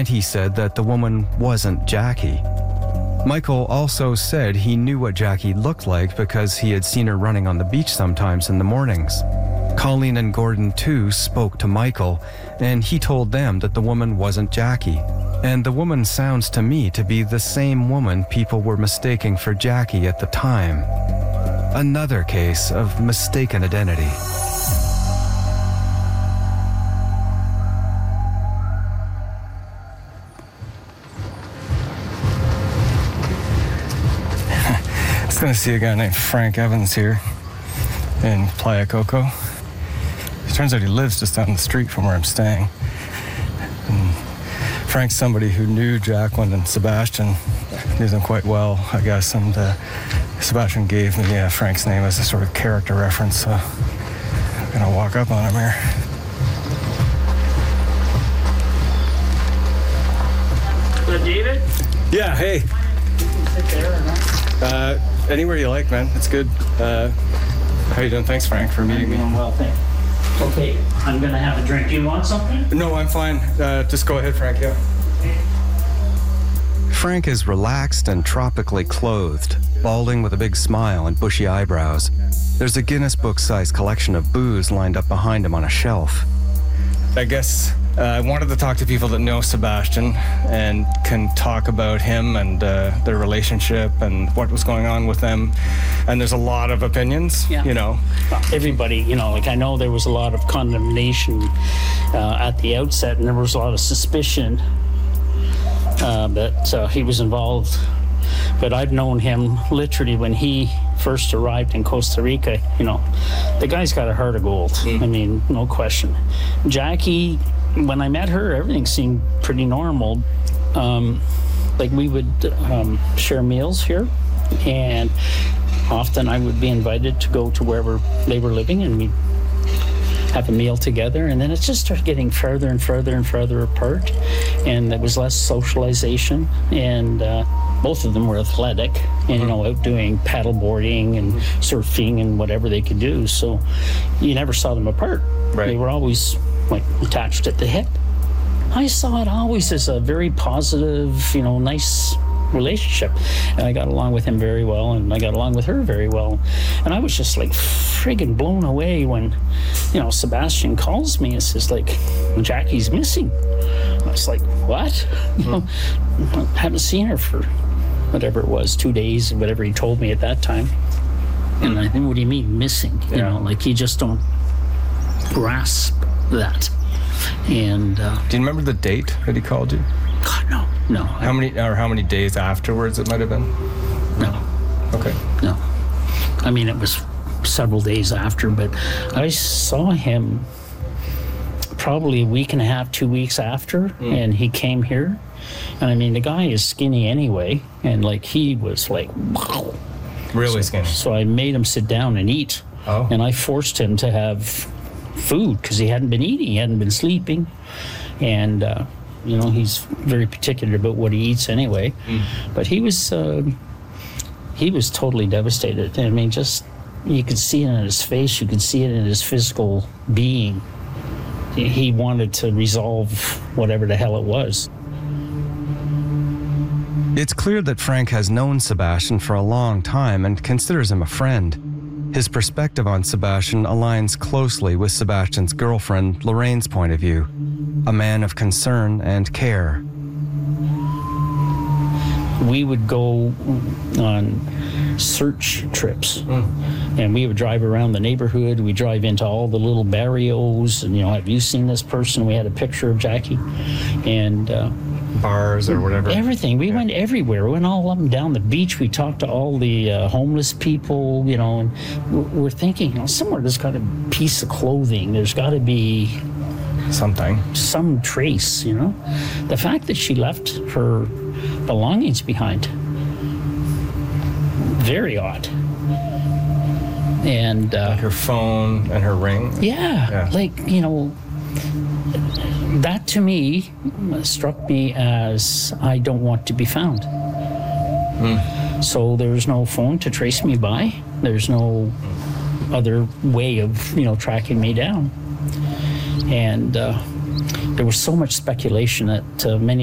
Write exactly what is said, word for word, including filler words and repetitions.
and he said that the woman wasn't Jackie. Michael also said he knew what Jackie looked like because he had seen her running on the beach sometimes in the mornings. Colleen and Gordon too spoke to Michael, and he told them that the woman wasn't Jackie. And the woman sounds to me to be the same woman people were mistaking for Jackie at the time. Another case of mistaken identity. I was going to see a guy named Frank Evans here in Playa Coco. It turns out he lives just down the street from where I'm staying. And Frank's somebody who knew Jacqueline and Sebastian, knew them quite well, I guess, and uh, Sebastian gave me uh, Frank's name as a sort of character reference, so I'm going to walk up on him here. Uh, David? Yeah, hey. Sit there or not? Uh, anywhere you like, man. It's good. Uh, how you doing? Thanks, Frank, for meeting me. I'm doing well, thanks. Okay, I'm gonna have a drink. Do you want something? No, I'm fine. Uh, just go ahead, Frank, yeah. Frank is relaxed and tropically clothed, balding with a big smile and bushy eyebrows. There's a Guinness Book-sized collection of booze lined up behind him on a shelf. I guess uh, I wanted to talk to people that know Sebastian and can talk about him and uh, their relationship and what was going on with them. And there's a lot of opinions, Yeah. you know. Well, everybody, you know, like I know there was a lot of condemnation uh, at the outset, and there was a lot of suspicion uh, that uh, he was involved. But I've known him literally when he first arrived in Costa Rica. You know, the guy's got a heart of gold. Mm. I mean, no question. Jackie, when I met her, everything seemed pretty normal. Um, like we would um, share meals here, and often I would be invited to go to wherever they were living, and we'd have a meal together, and then it just started getting further and further and further apart, and there was less socialization, and uh, both of them were athletic and, you know, out doing paddle boarding and surfing and whatever they could do, so you never saw them apart. Right. They were always like attached at the hip. I saw it always as a very positive, you know, nice relationship, and I got along with him very well, and I got along with her very well, and I was just like friggin' blown away when, you know, Sebastian calls me and says like, Jackie's missing. I was like, what? You know, I haven't seen her for whatever it was, two days, whatever he told me at that time. And I think, what do you mean missing? You Yeah. know, like you just don't grasp that. And uh, Do you remember the date that he called you? God, no, no, How many, or how many days afterwards it might have been? no. Okay. No. I mean, it was several days after, but I saw him probably a week and a half, two weeks after, mm. and he came here. And I mean, the guy is skinny anyway, and like he was like, wow. Really so, skinny. So I made him sit down and eat. Oh. And I forced him to have food because he hadn't been eating, he hadn't been sleeping. And, uh, you know, he's very particular about what he eats anyway. Mm. But he was, uh, he was totally devastated. I mean, just, you could see it in his face, you could see it in his physical being. He wanted to resolve whatever the hell it was. It's clear that Frank has known Sebastian for a long time and considers him a friend. His perspective on Sebastian aligns closely with Sebastian's girlfriend, Lorraine's point of view, a man of concern and care. We would go on search trips, mm. and we would drive around the neighborhood. We drive into all the little barrios, and, you know, have you seen this person? We had a picture of Jackie, and uh, bars or whatever. Everything. We yeah. went everywhere. We went all up and down the beach. We talked to all the uh, homeless people, you know, and we're thinking, you know, somewhere there's got a piece of clothing. There's got to be something, some trace, you know. The fact that she left her belongings behind, very odd. And uh, like her phone and her ring. Yeah, yeah, like, you know, that to me struck me as I don't want to be found. Mm. So there's no phone to trace me by. There's no other way of, you know, tracking me down. And uh, there was so much speculation that uh, many